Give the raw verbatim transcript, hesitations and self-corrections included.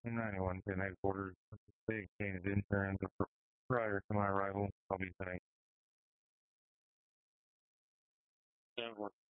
ninety-one ten headquarters. They changed insurance prior to my arrival. I'll be sending.